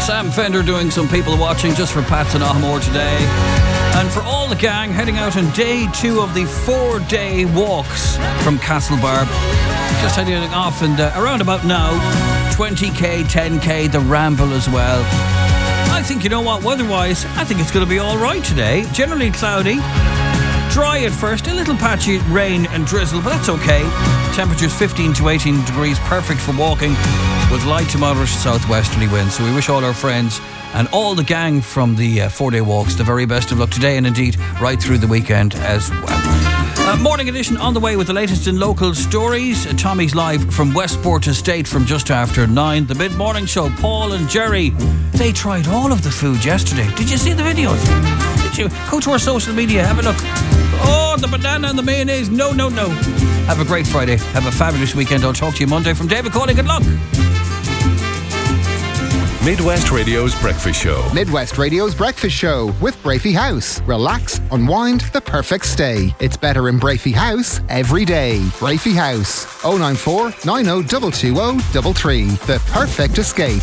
Sam Fender doing some people watching just for Pats and Ahamore today. And for all the gang heading out on day 2 of the 4-day walks from Castlebar. Just heading off and around about now, 20k, 10k, the Ramble as well. I think, you know what, weather-wise, I think it's going to be all right today. Generally cloudy, dry at first, a little patchy rain and drizzle, but that's okay. Temperatures 15 to 18 degrees, perfect for walking, with light to moderate southwesterly winds. So we wish all our friends and all the gang from the 4-day walks the very best of luck today, and indeed right through the weekend as well. Morning edition on the way with the latest in local stories. Tommy's live from Westport Estate from just after 9. The mid-morning show, Paul and Jerry, they tried all of the food yesterday. Did you see the videos? Did you? Go to our social media, have a look. Oh, the banana and the mayonnaise. No. Have a great Friday. Have a fabulous weekend. I'll talk to you Monday. From David Cawley, good luck. Midwest Radio's Breakfast Show. Midwest Radio's Breakfast Show with Brafey House. Relax, unwind, the perfect stay. It's better in Brafey House every day. Brafey House, 094 90 The perfect escape.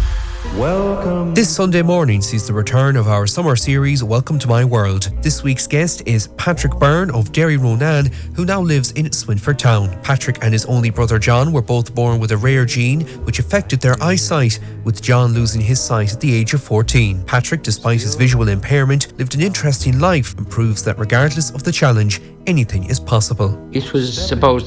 Welcome. This Sunday morning sees the return of our summer series, Welcome to My World. This week's guest is Patrick Byrne of Derry Ronan, who now lives in Swinford Town. Patrick and his only brother John were both born with a rare gene which affected their eyesight, with John losing his sight at the age of 14. Patrick, despite his visual impairment, lived an interesting life and proves that regardless of the challenge, anything is possible. It was about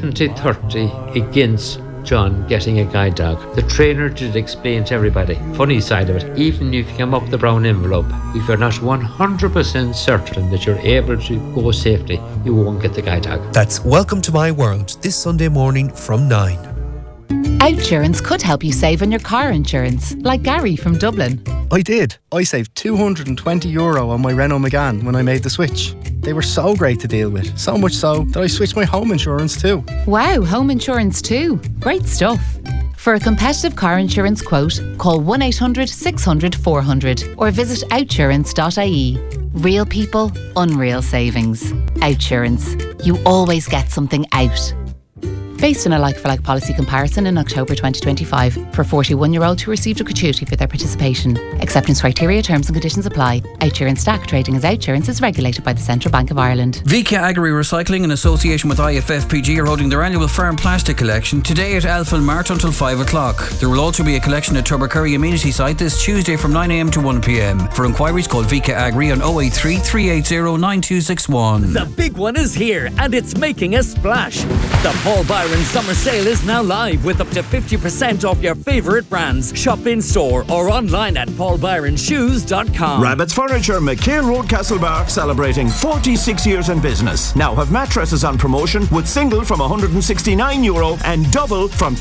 70-30 against John getting a guide dog. The trainer did explain to everybody, funny side of it, even if you come up the brown envelope, if you're not 100% certain that you're able to go safely, you won't get the guide dog. That's Welcome to My World, this Sunday morning from 9. Outsurance could help you save on your car insurance, like Gary from Dublin. I did. I saved €220 on my Renault Megane when I made the switch. They were so great to deal with, so much so that I switched my home insurance too. Wow, home insurance too. Great stuff. For a competitive car insurance quote, call 1-800-600-400 or visit outsurance.ie. Real people, unreal savings. Outsurance. You always get something out. Based on a like-for-like policy comparison in October 2025 for 41-year-olds who received a gratuity for their participation. Acceptance criteria, terms and conditions apply. Outsurance Stack trading as Outsurance is regulated by the Central Bank of Ireland. VK Agri Recycling in association with IFFPG are holding their annual farm plastic collection today at Elfin Mart until 5 o'clock. There will also be a collection at Tubbercurry Amenity Site this Tuesday from 9 a.m. to 1 p.m. For inquiries, call VK Agri on 083 380 9261. The big one is here and it's making a splash. The Paul Byron Summer Sale is now live with up to 50% off your favourite brands. Shop in store or online at paulbyronshoes.com. Rabbit's Furniture, McHale Road, Castlebar, celebrating 46 years in business. Now have mattresses on promotion with single from €169 and double from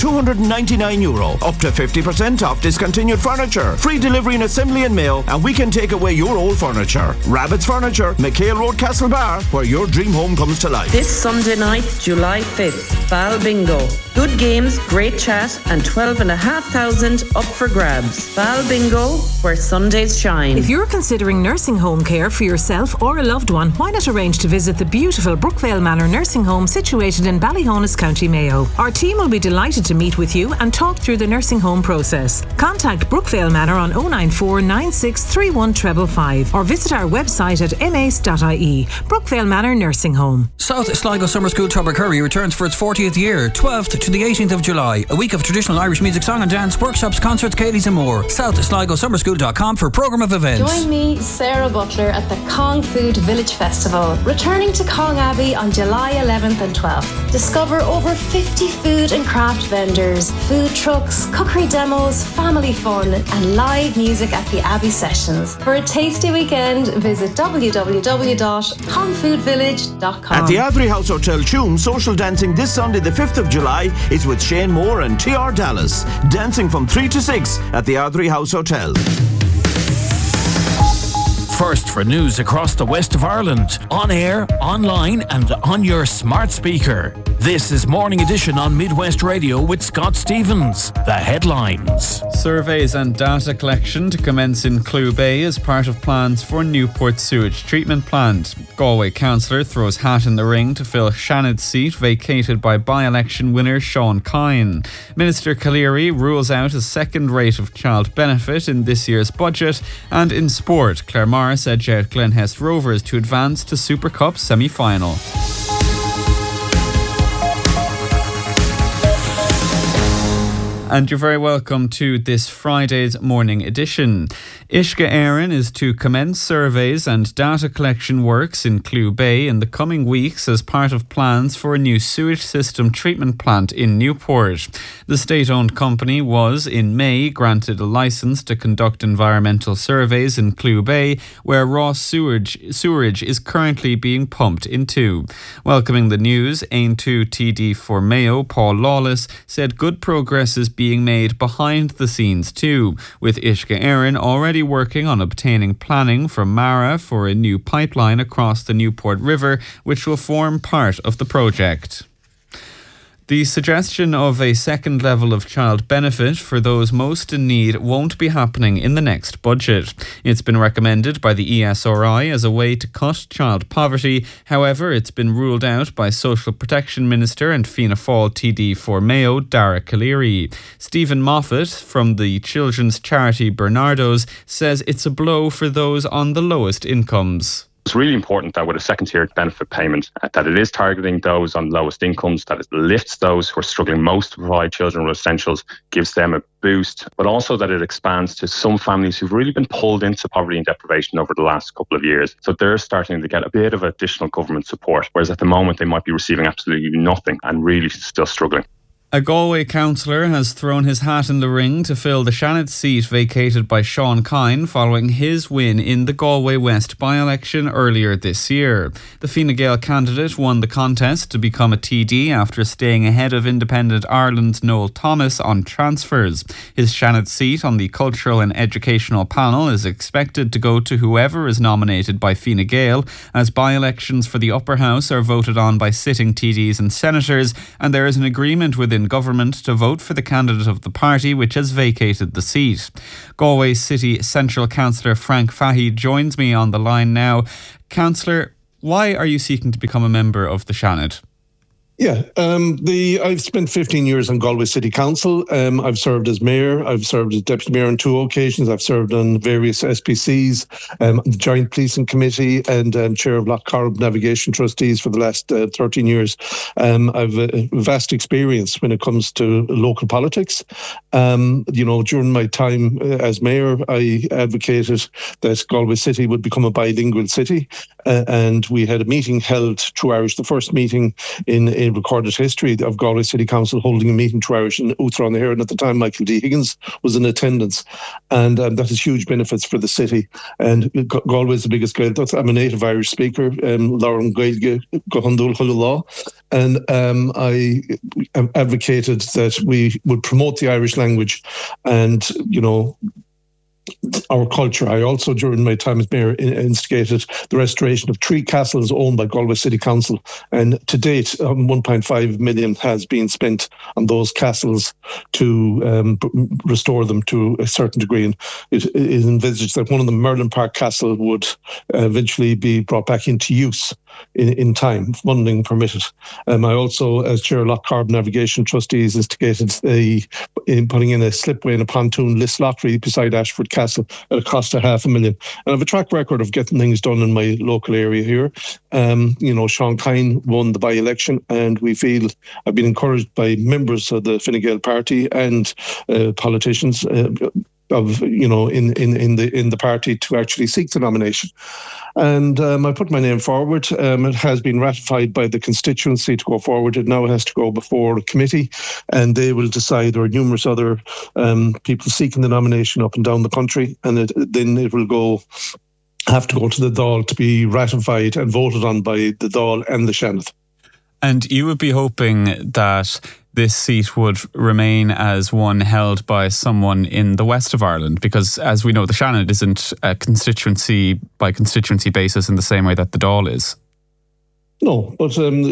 €299. Up to 50% off discontinued furniture. Free delivery and assembly and mail, and we can take away your old furniture. Rabbit's Furniture, McHale Road, Castlebar, where your dream home comes to life. This Sunday night, July 5th, Bal Bingo. Good games, great chat, and 12,500 up for grabs. Bal Bingo, where Sundays shine. If you're considering nursing home care for yourself or a loved one, why not arrange to visit the beautiful Brookvale Manor Nursing Home situated in Ballyhonus, County Mayo. Our team will be delighted to meet with you and talk through the nursing home process. Contact Brookvale Manor on 094 96 31 555 or visit our website at mace.ie. Brookvale Manor Nursing Home. South Sligo Summer School Tubbercurry returns for its 40th year, 12th to the 18th of July. A week of traditional Irish music, song and dance, workshops, concerts, Katie's and more. SouthSligoSummerSchool.com for programme of events. Join me, Sarah Butler, at the Cong Food Village Festival, returning to Cong Abbey on July 11th and 12th. Discover over 50 food and craft vendors, food trucks, cookery demos, family fun and live music at the Abbey Sessions. For a tasty weekend, visit www.congfoodvillage.com. At the Adri House Hotel Tuam, social dancing this Sunday the 5th of July is with Shane Moore and TR Dallas. Dancing from 3 to 6 at the Adri House Hotel. First for news across the west of Ireland. On air, online and on your smart speaker. This is Morning Edition on Midwest Radio with Scott Stevens. The headlines. Surveys and data collection to commence in Clew Bay as part of plans for Newport sewage treatment plant. Galway councillor throws hat in the ring to fill Shanid's seat vacated by by-election winner Sean Kine. Minister Calleary rules out a second rate of child benefit in this year's budget. And in sport, Claire Morris edged out Glenhest Rovers to advance to Super Cup semi-final. And you're very welcome to this Friday's morning edition. Uisce Éireann is to commence surveys and data collection works in Clew Bay in the coming weeks as part of plans for a new sewage system treatment plant in Newport. The state-owned company was, in May, granted a licence to conduct environmental surveys in Clew Bay, where raw sewerage is currently being pumped into. Welcoming the news, Aon2 TD for Mayo, Paul Lawless, said good progress is being made behind the scenes too, with Uisce Éireann already working on obtaining planning from Mara for a new pipeline across the Newport River, which will form part of the project. The suggestion of a second level of child benefit for those most in need won't be happening in the next budget. It's been recommended by the ESRI as a way to cut child poverty. However, it's been ruled out by Social Protection Minister and Fianna Fáil TD for Mayo, Dara Calleary. Stephen Moffat from the children's charity Bernardo's says it's a blow for those on the lowest incomes. It's really important that with a second-tier benefit payment, that it is targeting those on lowest incomes, that it lifts those who are struggling most to provide children with essentials, gives them a boost, but also that it expands to some families who've really been pulled into poverty and deprivation over the last couple of years. So they're starting to get a bit of additional government support, whereas at the moment they might be receiving absolutely nothing and really still struggling. A Galway councillor has thrown his hat in the ring to fill the Shanid seat vacated by Sean Kine following his win in the Galway West by-election earlier this year. The Fine Gael candidate won the contest to become a TD after staying ahead of Independent Ireland's Noel Thomas on transfers. His Shanid seat on the Cultural and Educational panel is expected to go to whoever is nominated by Fine Gael, as by-elections for the upper house are voted on by sitting TDs and senators, and there is an agreement within government to vote for the candidate of the party which has vacated the seat. Galway City Central Councillor Frank Fahy joins me on the line now. Councillor, why are you seeking to become a member of the Shanid? Yeah, I've spent 15 years on Galway City Council. I've served as mayor. I've served as deputy mayor on 2 occasions. I've served on various SPCs, the Joint Policing Committee, and chair of Loch Corrib Navigation Trustees for the last 13 years. I've a vast experience when it comes to local politics. During my time as mayor, I advocated that Galway City would become a bilingual city, and we had a meeting held through Irish, the first meeting in recorded history of Galway City Council holding a meeting through Irish in Oughton, and at the time Michael D. Higgins was in attendance, and that has huge benefits for the city. And Galway is the biggest Gaeltacht. I'm a native Irish speaker, Lauren Gaeilge Gohandul Hululaw, and I advocated that we would promote the Irish language and, our culture. I also, during my time as mayor, instigated the restoration of 3 castles owned by Galway City Council, and to date 1.5 million has been spent on those castles to restore them to a certain degree, and it is envisaged that one of them, Merlin Park Castle, would eventually be brought back into use in time, funding permitted. I also, as chair of Loch Corrib Navigation Trustees, instigated putting in a slipway and a pontoon list lottery beside Ashford Castle at a cost of $500,000. And I have a track record of getting things done in my local area here. Sean Kine won the by-election, and we feel I've been encouraged by members of the Fine Gael party and politicians in the party to actually seek the nomination. And I put my name forward. It has been ratified by the constituency to go forward. It now has to go before a committee, and they will decide. There are numerous other people seeking the nomination up and down the country, and then it will have to go to the Dáil to be ratified and voted on by the Dáil and the Shanid. And you would be hoping that this seat would remain as one held by someone in the west of Ireland, because as we know, the Shanid isn't a constituency by constituency basis in the same way that the Dáil is. No, but in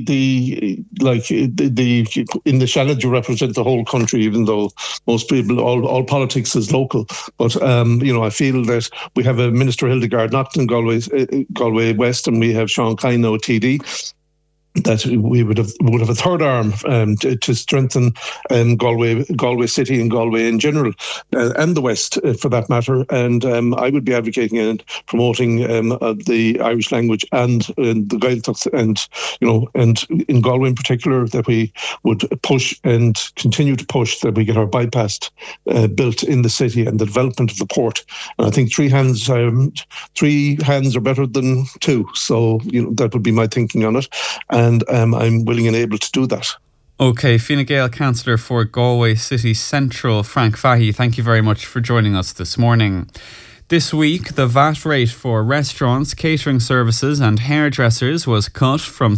the Shannon you represent the whole country, even though most people, all politics is local. But I feel that we have a Minister Hildegard Naughton, Galway West, and we have Sean Kine now, TD. That we would have a third arm to strengthen Galway City and Galway in general, and the West for that matter. And I would be advocating and promoting the Irish language and the Gaeltacht, and in Galway in particular, that we would push and continue to push that we get our bypass built in the city and the development of the port. And I think three hands are better than two. So that would be my thinking on it. And I'm willing and able to do that. OK, Fine Gael Councillor for Galway City Central, Frank Fahey, thank you very much for joining us this morning. This week, the VAT rate for restaurants, catering services and hairdressers was cut from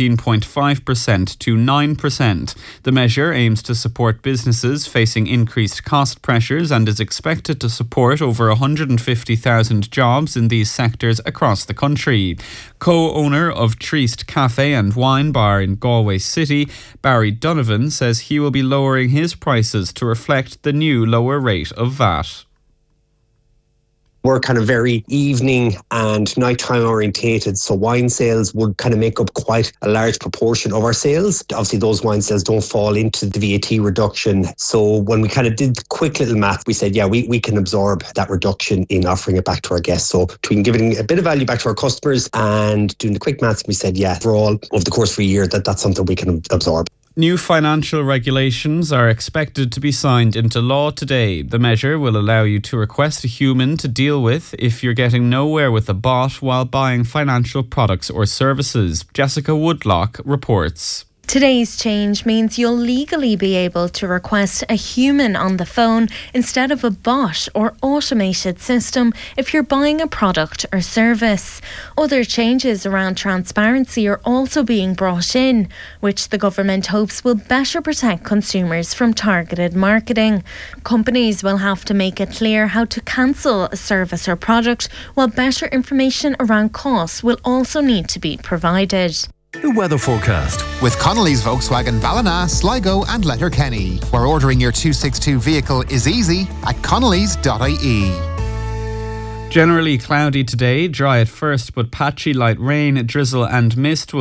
13.5% to 9%. The measure aims to support businesses facing increased cost pressures and is expected to support over 150,000 jobs in these sectors across the country. Co-owner of Trieste Cafe and Wine Bar in Galway City, Barry Donovan, says he will be lowering his prices to reflect the new lower rate of VAT. We're kind of very evening and nighttime orientated, so wine sales would kind of make up quite a large proportion of our sales. Obviously those wine sales don't fall into the VAT reduction, so when we kind of did the quick little math, we said we can absorb that reduction in offering it back to our guests. So between giving a bit of value back to our customers and doing the quick maths, we said for all over the course of a year that's something we can absorb. New financial regulations are expected to be signed into law today. The measure will allow you to request a human to deal with if you're getting nowhere with a bot while buying financial products or services. Jessica Woodlock reports. Today's change means you'll legally be able to request a human on the phone instead of a bot or automated system if you're buying a product or service. Other changes around transparency are also being brought in, which the government hopes will better protect consumers from targeted marketing. Companies will have to make it clear how to cancel a service or product, while better information around costs will also need to be provided. The weather forecast with Connolly's Volkswagen Ballina, Sligo and Letterkenny, where ordering your 262 vehicle is easy at connolly's.ie. Generally cloudy today, dry at first, but patchy light rain, drizzle and mist will